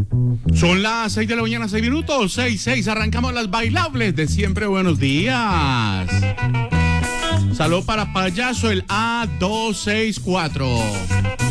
Son las 6 de la mañana, 6 minutos, 6. Arrancamos las bailables de siempre. Buenos días. Salud para Payaso, el A264.